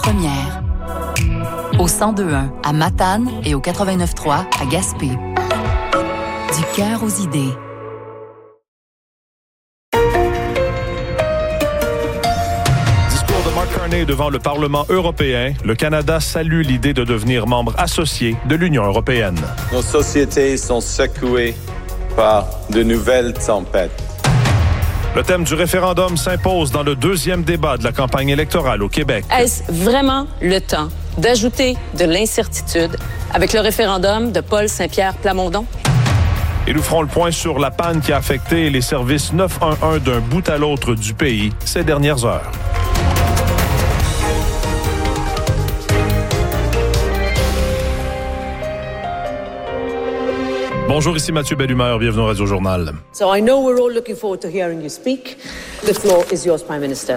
Première. Au 102.1 à Matane et au 89.3 à Gaspé. Du cœur aux idées. Discours de Mark Carney devant le Parlement européen. Le Canada salue l'idée de devenir membre associé de l'Union européenne. Nos sociétés sont secouées par de nouvelles tempêtes. Le thème du référendum s'impose dans le deuxième débat de la campagne électorale au Québec. Est-ce vraiment le temps d'ajouter de l'incertitude avec le référendum de Paul Saint-Pierre Plamondon? Et nous ferons le point sur la panne qui a affecté les services 911 d'un bout à l'autre du pays ces dernières heures. Bonjour, ici Mathieu Bellumeur, bienvenue au Radio Journal. So I know we're all looking forward to hearing you speak. The floor is yours, Prime Minister.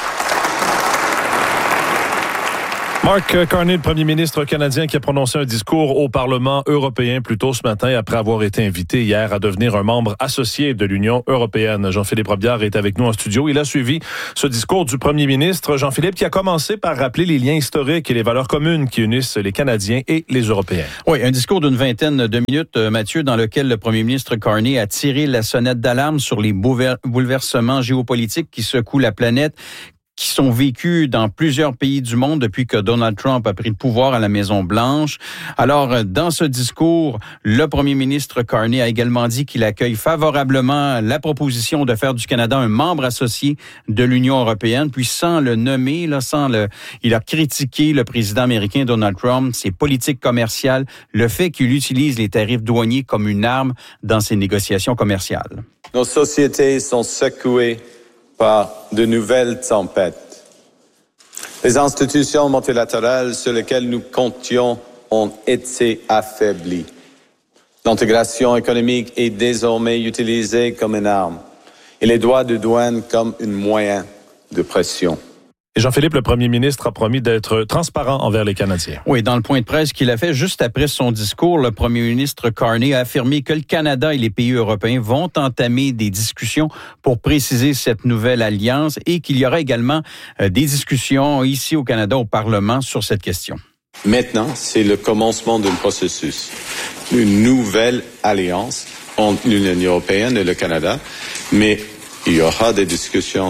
Mark Carney, le premier ministre canadien qui a prononcé un discours au Parlement européen plus tôt ce matin après avoir été invité hier à devenir un membre associé de l'Union européenne. Jean-Philippe Robillard est avec nous en studio. Il a suivi ce discours du premier ministre. Jean-Philippe qui a commencé par rappeler les liens historiques et les valeurs communes qui unissent les Canadiens et les Européens. Oui, un discours d'une vingtaine de minutes, Mathieu, dans lequel le premier ministre Carney a tiré la sonnette d'alarme sur les bouleversements géopolitiques qui secouent la planète, qui sont vécus dans plusieurs pays du monde depuis que Donald Trump a pris le pouvoir à la Maison-Blanche. Alors, dans ce discours, le premier ministre Carney a également dit qu'il accueille favorablement la proposition de faire du Canada un membre associé de l'Union européenne, puis sans le nommer, il a critiqué le président américain Donald Trump, ses politiques commerciales, le fait qu'il utilise les tarifs douaniers comme une arme dans ses négociations commerciales. Nos sociétés sont secouées par de nouvelles tempêtes. Les institutions multilatérales sur lesquelles nous comptions ont été affaiblies. L'intégration économique est désormais utilisée comme une arme et les droits de douane comme un moyen de pression. Et Jean-Philippe, le premier ministre, a promis d'être transparent envers les Canadiens. Oui, dans le point de presse qu'il a fait juste après son discours, le premier ministre Carney a affirmé que le Canada et les pays européens vont entamer des discussions pour préciser cette nouvelle alliance et qu'il y aura également des discussions ici au Canada, au Parlement, sur cette question. Maintenant, c'est le commencement d'un processus, une nouvelle alliance entre l'Union européenne et le Canada, mais il y aura des discussions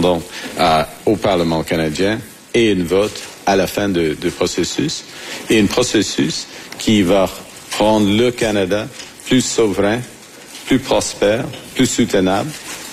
au Parlement canadien et un vote à la fin du processus. Et un processus qui va rendre le Canada plus souverain, plus prospère, plus soutenable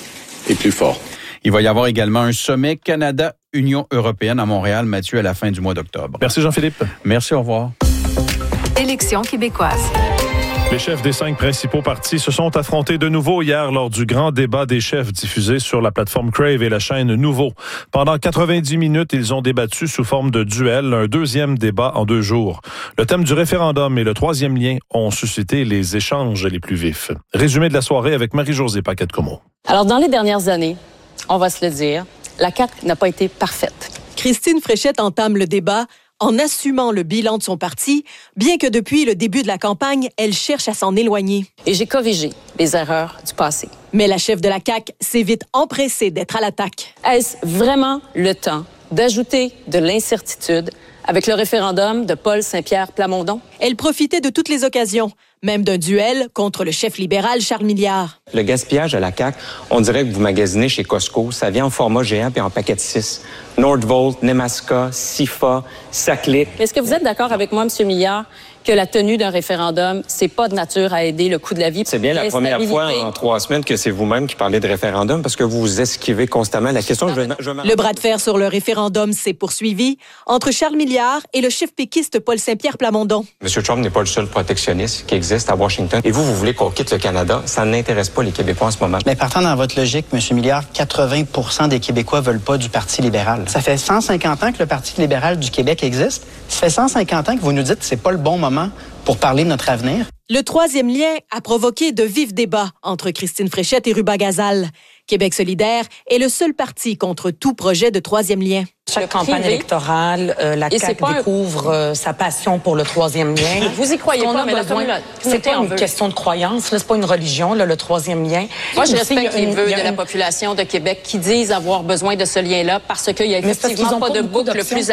et plus fort. Il va y avoir également un sommet Canada-Union européenne à Montréal, Mathieu, à la fin du mois d'octobre. Merci Jean-Philippe. Merci, au revoir. Élections québécoises. Les chefs des 5 principaux partis se sont affrontés de nouveau hier lors du grand débat des chefs diffusé sur la plateforme Crave et la chaîne Nouveau. Pendant 90 minutes, ils ont débattu sous forme de duel, un deuxième débat en 2 jours. Le thème du référendum et le troisième lien ont suscité les échanges les plus vifs. Résumé de la soirée avec Marie-Josée Paquette-Comeau. Alors, dans les dernières années, on va se le dire, la CAQ n'a pas été parfaite. Christine Fréchette entame le débat en assumant le bilan de son parti, bien que depuis le début de la campagne, elle cherche à s'en éloigner. Et j'ai corrigé les erreurs du passé. Mais la chef de la CAQ s'est vite empressée d'être à l'attaque. Est-ce vraiment le temps d'ajouter de l'incertitude avec le référendum de Paul Saint-Pierre Plamondon? Elle profitait de toutes les occasions, même d'un duel contre le chef libéral Charles Milliard. Le gaspillage à la CAQ, on dirait que vous magasinez chez Costco. Ça vient en format géant puis en paquet de 6. Nordvolt, Nemaska, Sifa, Saclic. Est-ce que vous êtes d'accord avec moi, M. Milliard, que la tenue d'un référendum, c'est pas de nature à aider le coût de la vie? C'est bien la première fois en 3 semaines que c'est vous-même qui parlez de référendum parce que vous esquivez constamment la question. Le bras de fer sur le référendum s'est poursuivi entre Charles Milliard et le chef péquiste Paul Saint-Pierre Plamondon. M. Trump n'est pas le seul protectionniste qui existe à Washington. Et vous voulez qu'on quitte le Canada. Ça n'intéresse pas les Québécois en ce moment. Mais partant dans votre logique, M. Milliard, 80% des Québécois veulent pas du Parti libéral. Ça fait 150 ans que le Parti libéral du Québec existe. Ça fait 150 ans que vous nous dites que c'est pas le bon moment pour parler de notre avenir. Le troisième lien a provoqué de vifs débats entre Christine Fréchette et Ruba Gazal. Québec solidaire est le seul parti contre tout projet de troisième lien. Chaque campagne électorale, la CAQ découvre sa passion pour le troisième lien. Vous y croyez pas, mais c'est pas une question de croyance, c'est pas une religion, le troisième lien. Moi, je respecte les vœux de la population de Québec qui disent avoir besoin de ce lien-là parce qu'il y a effectivement pas de boucle plus à l'est.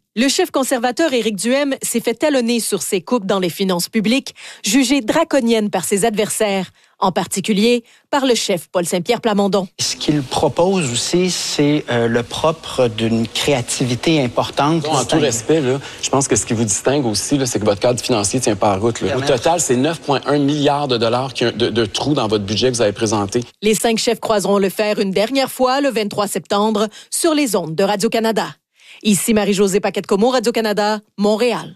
Le chef conservateur Éric Duhaime s'est fait talonner sur ses coupes dans les finances publiques, jugées draconiennes par ses adversaires, en particulier par le chef Paul Saint-Pierre Plamondon. Ce qu'il propose aussi, c'est le propre d'une créativité importante. En tout respect, là, je pense que ce qui vous distingue aussi, là, c'est que votre cadre financier tient pas la route. Au total, c'est 9,1 milliards de dollars de trous dans votre budget que vous avez présenté. Les 5 chefs croiseront le fer une dernière fois le 23 septembre sur les ondes de Radio-Canada. Ici Marie-Josée Paquette-Comeau, Radio-Canada, Montréal.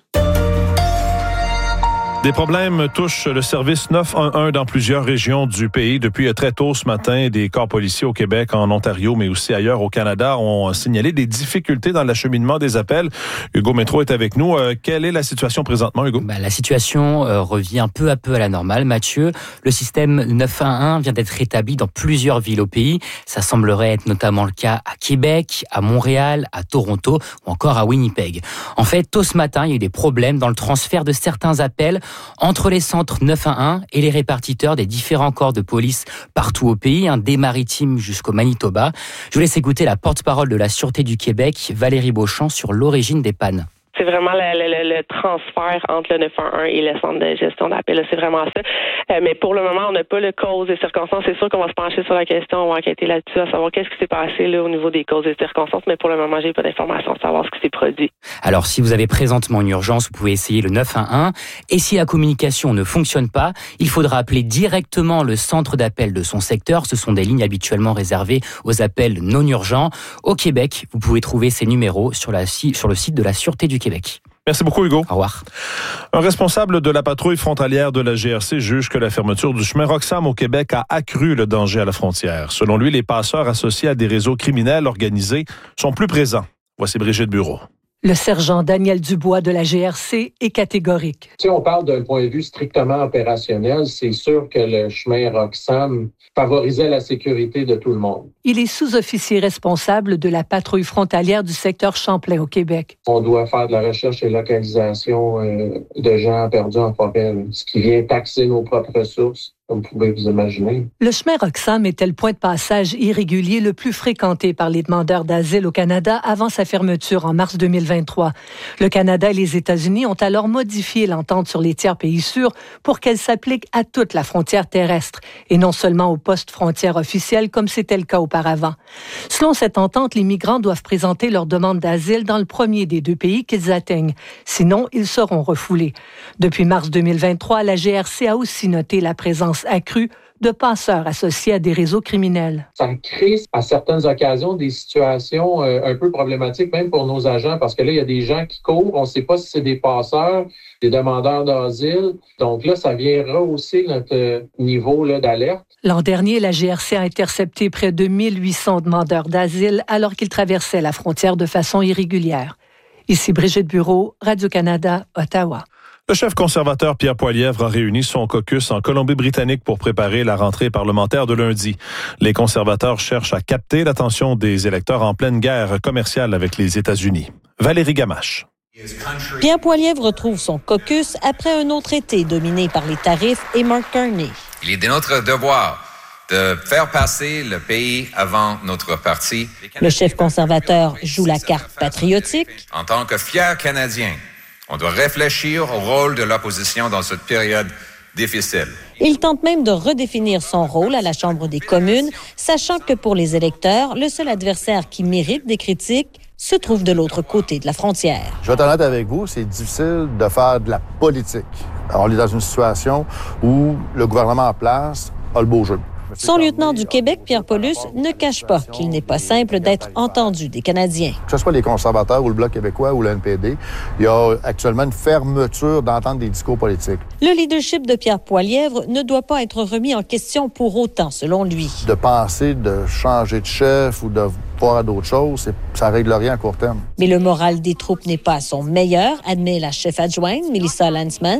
Des problèmes touchent le service 911 dans plusieurs régions du pays. Depuis très tôt ce matin, des corps policiers au Québec, en Ontario, mais aussi ailleurs au Canada, ont signalé des difficultés dans l'acheminement des appels. Hugo Métro est avec nous. Quelle est la situation présentement, Hugo? La situation revient peu à peu à la normale, Mathieu. Le système 911 vient d'être rétabli dans plusieurs villes au pays. Ça semblerait être notamment le cas à Québec, à Montréal, à Toronto ou encore à Winnipeg. En fait, tôt ce matin, il y a eu des problèmes dans le transfert de certains appels entre les centres 911 et les répartiteurs des différents corps de police partout au pays, des maritimes jusqu'au Manitoba. Je vous laisse écouter la porte-parole de la Sûreté du Québec, Valérie Beauchamp, sur l'origine des pannes. C'est vraiment le transfert entre le 911 et le centre de gestion d'appel. C'est vraiment ça. Mais pour le moment, on n'a pas le cause et circonstances. C'est sûr qu'on va se pencher sur la question, on va enquêter là-dessus, à savoir qu'est-ce qui s'est passé là au niveau des causes et circonstances. Mais pour le moment, j'ai pas d'informations à savoir ce qui s'est produit. Alors, si vous avez présentement une urgence, vous pouvez essayer le 911. Et si la communication ne fonctionne pas, il faudra appeler directement le centre d'appel de son secteur. Ce sont des lignes habituellement réservées aux appels non urgents. Au Québec, vous pouvez trouver ces numéros sur le site de la Sûreté du Québec. Merci beaucoup, Hugo. Au revoir. Un responsable de la patrouille frontalière de la GRC juge que la fermeture du chemin Roxham au Québec a accru le danger à la frontière. Selon lui, les passeurs associés à des réseaux criminels organisés sont plus présents. Voici Brigitte Bureau. Le sergent Daniel Dubois de la GRC est catégorique. Si on parle d'un point de vue strictement opérationnel, c'est sûr que le chemin Roxham favorisait la sécurité de tout le monde. Il est sous-officier responsable de la patrouille frontalière du secteur Champlain au Québec. On doit faire de la recherche et localisation de gens perdus en forêt, ce qui vient taxer nos propres ressources, comme vous pouvez vous imaginer. Le chemin Roxham était le point de passage irrégulier le plus fréquenté par les demandeurs d'asile au Canada avant sa fermeture en mars 2023. Le Canada et les États-Unis ont alors modifié l'entente sur les tiers pays sûrs pour qu'elle s'applique à toute la frontière terrestre et non seulement aux postes frontières officiels comme c'était le cas auparavant. Selon cette entente, les migrants doivent présenter leur demande d'asile dans le premier des 2 pays qu'ils atteignent. Sinon, ils seront refoulés. Depuis mars 2023, la GRC a aussi noté la présence accrue de passeurs associés à des réseaux criminels. Ça crée à certaines occasions des situations un peu problématiques, même pour nos agents, parce que là, il y a des gens qui courent, on ne sait pas si c'est des passeurs, des demandeurs d'asile. Donc là, ça vient rehausser notre niveau d'alerte. L'an dernier, la GRC a intercepté près de 1800 demandeurs d'asile alors qu'ils traversaient la frontière de façon irrégulière. Ici Brigitte Bureau, Radio-Canada, Ottawa. Le chef conservateur Pierre Poilievre a réuni son caucus en Colombie-Britannique pour préparer la rentrée parlementaire de lundi. Les conservateurs cherchent à capter l'attention des électeurs en pleine guerre commerciale avec les États-Unis. Valérie Gamache. Pierre Poilievre retrouve son caucus après un autre été dominé par les tarifs et Mark Carney. Il est de notre devoir de faire passer le pays avant notre parti. Le chef conservateur joue la carte patriotique. En tant que fier Canadien, on doit réfléchir au rôle de l'opposition dans cette période difficile. Il tente même de redéfinir son rôle à la Chambre des communes, sachant que pour les électeurs, le seul adversaire qui mérite des critiques se trouve de l'autre côté de la frontière. Je vais être honnête avec vous, c'est difficile de faire de la politique. Alors, on est dans une situation où le gouvernement en place a le beau jeu. Son lieutenant du Québec, Pierre Paulus, ne cache pas qu'il n'est pas simple d'être entendu des Canadiens. Que ce soit les conservateurs ou le Bloc québécois ou le NPD, il y a actuellement une fermeture d'entendre des discours politiques. Le leadership de Pierre Poilievre ne doit pas être remis en question pour autant, selon lui. De penser de changer de chef ou de voir à d'autres choses, ça règle rien à court terme. Mais le moral des troupes n'est pas à son meilleur, admet la chef adjointe, Melissa Landsman.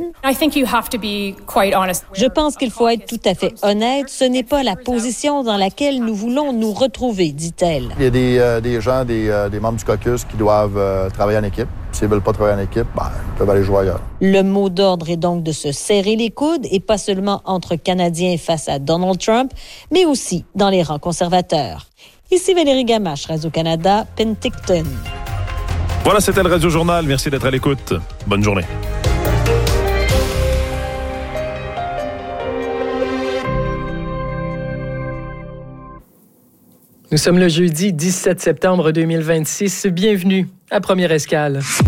Je pense qu'il faut être tout à fait honnête. Ce n'est pas la position dans laquelle nous voulons nous retrouver, dit-elle. Il y a des gens, des membres du caucus qui doivent travailler en équipe. S'ils ne veulent pas travailler en équipe, ils peuvent aller jouer ailleurs. Le mot d'ordre est donc de se serrer les coudes, et pas seulement entre Canadiens face à Donald Trump, mais aussi dans les rangs conservateurs. Ici Valérie Gamache, Radio-Canada, Penticton. Voilà, c'était le Radio Journal. Merci d'être à l'écoute. Bonne journée. Nous sommes le jeudi 17 septembre 2026. Bienvenue à Première Escale.